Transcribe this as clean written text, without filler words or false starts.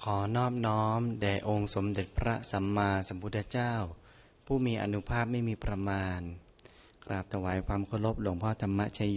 อนอบน้อมแด่องค์สมเด็จพระสัมมาสัมพุทธเจ้าผู้มีอานุภาพไม่มีประมาณกราบถวายความเคารพหลวงพ่อธรรมชโย